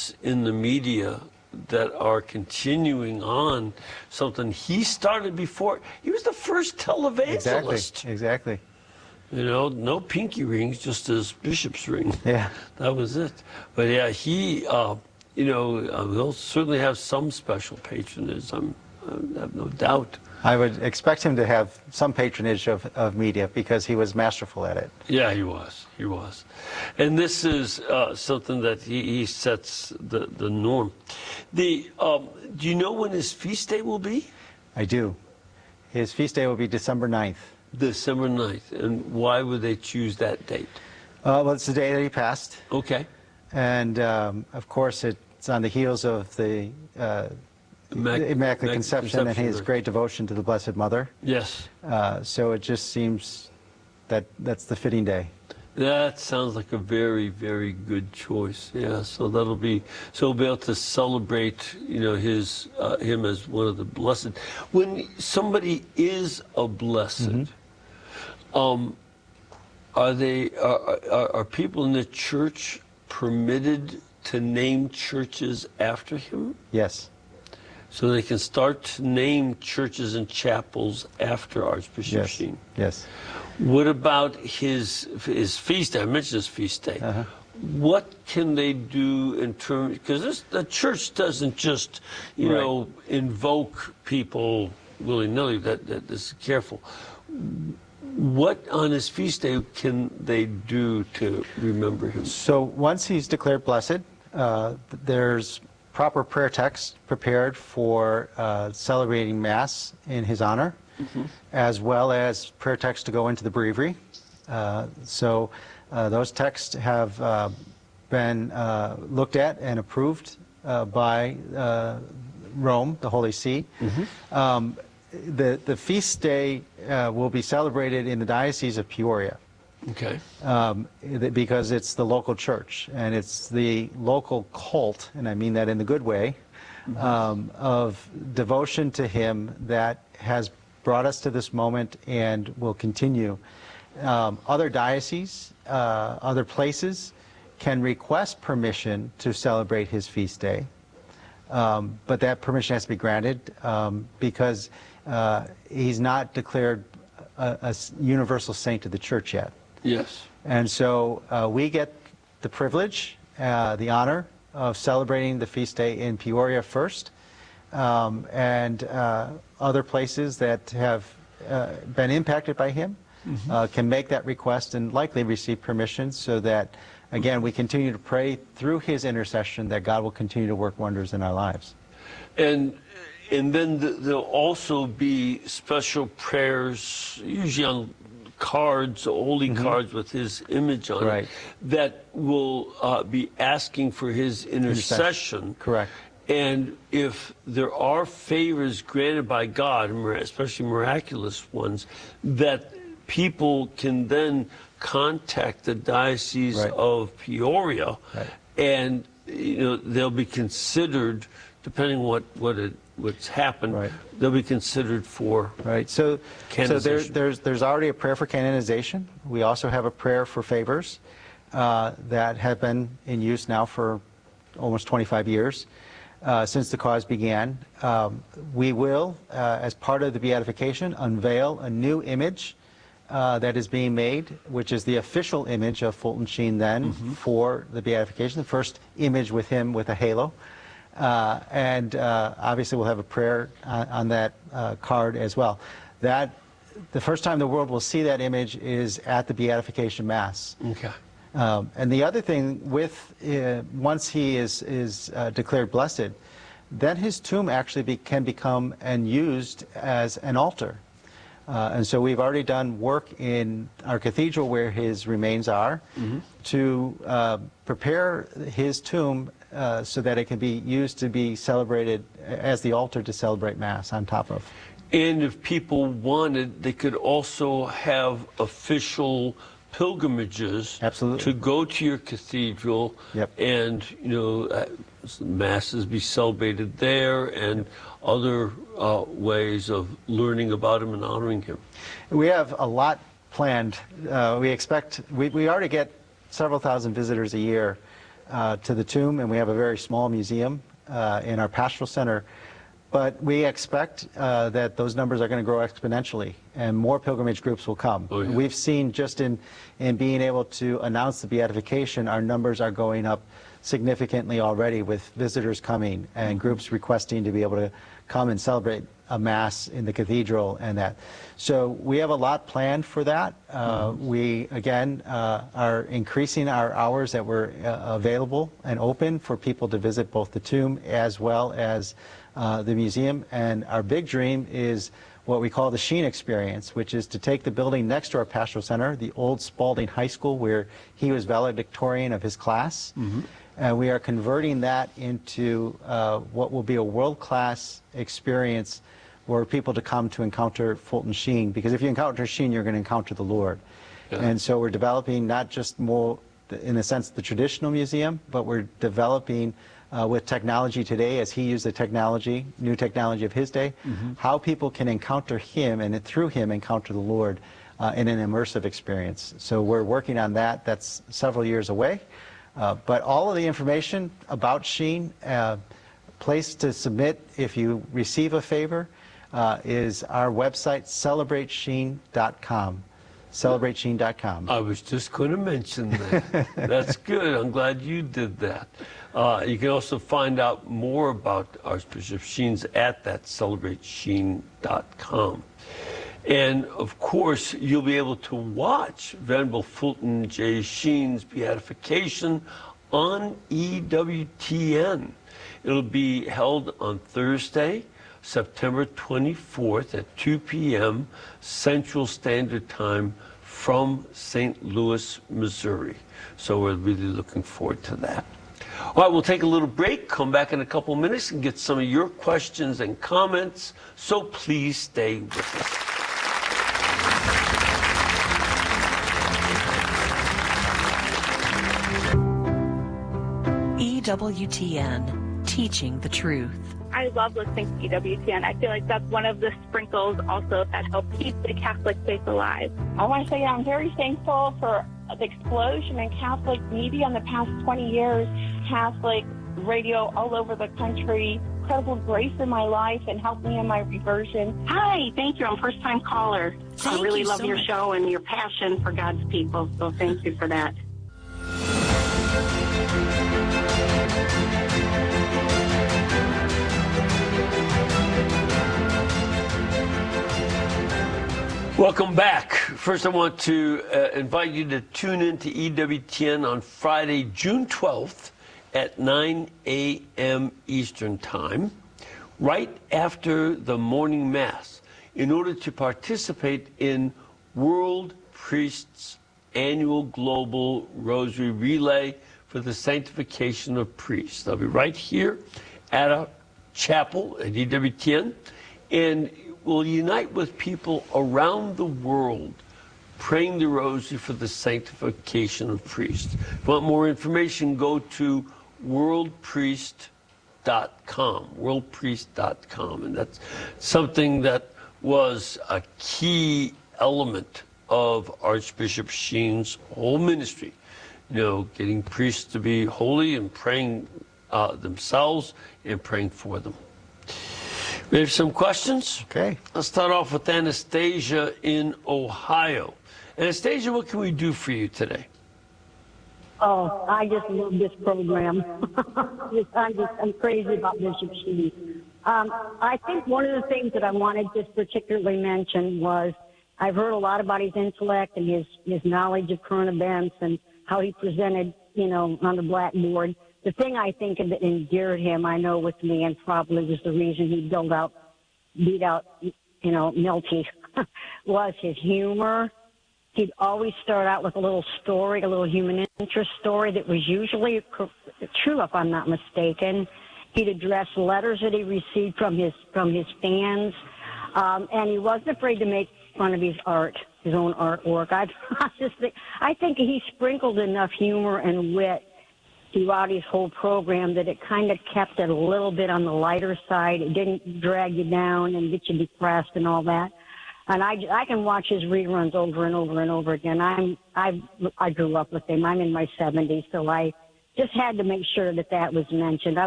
events in the media that are continuing on something he started before. He was the first televangelist. Exactly. You know, no pinky rings, just his bishop's ring. Yeah. That was it. But yeah, he, you know, he'll certainly have some special patronage. I have no doubt. I would expect him to have some patronage of media because he was masterful at it. Yeah, he was. He was. And this is something that he sets the norm. Do you know when his feast day will be? I do. His feast day will be December 9th. December 9th. And why would they choose that date? Well, it's the day that he passed. Okay. And, of course, it's on the heels of the Immaculate Conception and his great devotion to the Blessed Mother. Yes. So it just seems that that's the fitting day. That sounds like a very, very good choice. Yeah, so that'll be, so we'll be able to celebrate, you know, him as one of the blessed. When somebody is a blessed, are people in the church permitted to name churches after him? Yes. So they can start to name churches and chapels after Archbishop Sheen? Yes. What about his feast day? I mentioned his feast day. What can they do in terms, because the church doesn't just, you know, invoke people willy-nilly, that is careful. What on his feast day can they do to remember him? So once he's declared blessed, there's proper prayer text prepared for celebrating Mass in his honor, as well as prayer text to go into the breviary. So those texts have been looked at and approved by Rome, the Holy See. The feast day will be celebrated in the Diocese of Peoria. Okay. Because it's the local church, and it's the local cult, and I mean that in the good way, of devotion to him that has brought us to this moment and will continue. Other dioceses, other places can request permission to celebrate his feast day, but that permission has to be granted because he's not declared a universal saint of the church yet. Yes. And so we get the privilege, the honor of celebrating the feast day in Peoria first, and other places that have been impacted by him can make that request and likely receive permission so that, again, we continue to pray through his intercession that God will continue to work wonders in our lives. And then there'll also be special prayers, usually on cards, holy cards with his image on it, that will be asking for his intercession. Correct. And if there are favors granted by God, especially miraculous ones, that people can then contact the Diocese of Peoria, and you know they'll be considered, depending what's happened, they'll be considered for canonization. So there's already a prayer for canonization. We also have a prayer for favors that have been in use now for almost 25 years since the cause began. We will, as part of the beatification, unveil a new image that is being made, which is the official image of Fulton Sheen then for the beatification, the first image with him with a halo. And obviously we'll have a prayer on that card as well. The first time the world will see that image is at the Beatification Mass. Okay. And the other thing with, once he is declared blessed, then his tomb actually can become and used as an altar. And so we've already done work in our cathedral where his remains are to prepare his tomb so that it can be used to be celebrated as the altar to celebrate Mass on top of. And if people wanted, they could also have official pilgrimages to go to your cathedral and, you know, Masses be celebrated there and other ways of learning about him and honoring him. We have a lot planned. We expect, we already get several thousand visitors a year to the tomb, and we have a very small museum in our pastoral center. But we expect that those numbers are going to grow exponentially, and more pilgrimage groups will come. Oh, yeah. We've seen just in being able to announce the beatification, our numbers are going up significantly already, with visitors coming and groups requesting to be able to come and celebrate a Mass in the cathedral and that. So we have a lot planned for that. We, again, are increasing our hours that we're available and open for people to visit both the tomb as well as the museum. And our big dream is what we call the Sheen Experience, which is to take the building next to our pastoral center, the old Spalding High School, where he was valedictorian of his class. And we are converting that into what will be a world-class experience for people to come to encounter Fulton Sheen. Because if you encounter Sheen, you're going to encounter the Lord. Yeah. And so we're developing not just more, in a sense, the traditional museum, but we're developing with technology today, as he used the technology, new technology of his day, how people can encounter him and through him encounter the Lord in an immersive experience. So we're working on that. That's several years away. But all of the information about Sheen, place to submit if you receive a favor, is our website, celebratesheen.com. CelebrateSheen.com. I was just going to mention that. That's good. I'm glad you did that. You can also find out more about Archbishop Sheen's at that CelebrateSheen.com. And, of course, you'll be able to watch Venerable Fulton J. Sheen's beatification on EWTN. It'll be held on Thursday, September 24th at 2 p.m. Central Standard Time from St. Louis, Missouri. So we're really looking forward to that. All right, we'll take a little break, come back in a couple minutes and get some of your questions and comments. So please stay with us. EWTN, teaching the truth. I love listening to EWTN. I feel like that's one of the sprinkles also that help keep the Catholic faith alive. I want to say I'm very thankful for the explosion in Catholic media in the past 20 years. Catholic radio all over the country, incredible grace in my life and helped me in my reversion. Hi, thank you. I'm a first-time caller. I really love your show and your passion for God's people, so thank you for that. Welcome back. First, I want to invite you to tune in to EWTN on Friday, June 12th at 9 a.m. Eastern Time, right after the morning Mass, in order to participate in World Priests' annual Global Rosary Relay for the Sanctification of Priests. They'll be right here at a chapel at EWTN, and will unite with people around the world praying the rosary for the sanctification of priests. If you want more information, go to worldpriest.com, worldpriest.com. And that's something that was a key element of Archbishop Sheen's whole ministry. You know, getting priests to be holy and praying themselves and praying for them. We have some questions. Okay. Let's start off with Anastasia in Ohio. Anastasia, what can we do for you today? Oh, I just love this program. I'm crazy about Bishop Sheen. I think one of the things that I wanted to particularly mention was I've heard a lot about his intellect and his knowledge of current events and how he presented, you know, on the blackboard. The thing I think that endeared him, I know with me, and probably was the reason he beat out, you know, Milty, was his humor. He'd always start out with a little story, a little human interest story that was usually true, if I'm not mistaken. He'd address letters that he received from his fans, and he wasn't afraid to make fun of his art, his own artwork. I think he sprinkled enough humor and wit throughout his whole program that it kind of kept it a little bit on the lighter side. It didn't drag you down and get you depressed and all that. And I can watch his reruns over and over and over again. I grew up with him. I'm in my 70s, so I just had to make sure that that was mentioned.